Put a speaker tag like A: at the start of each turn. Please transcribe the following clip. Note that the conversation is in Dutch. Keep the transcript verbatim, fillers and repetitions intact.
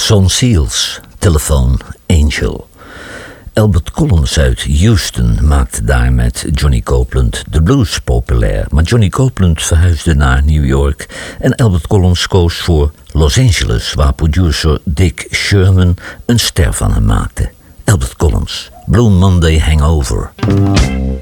A: Son Seals, Telephone Angel. Albert Collins uit Houston maakte daar met Johnny Copeland de blues populair. Maar Johnny Copeland verhuisde naar New York en Albert Collins koos voor Los Angeles, waar producer Dick Sherman een ster van hem maakte. Albert Collins, Blue Monday Hangover.